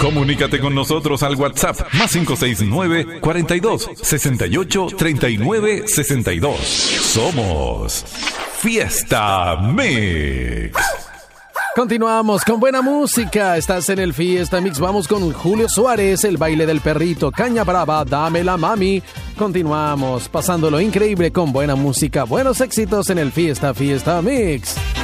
Comunícate con nosotros al WhatsApp más 569-42-68-39-62. Somos Fiesta Mix. Continuamos con buena música. Estás en el Fiesta Mix. Vamos con Julio Suárez, El baile del perrito, Caña Brava, Dámela Mami. Continuamos pasándolo increíble con buena música, buenos éxitos en el Fiesta Mix.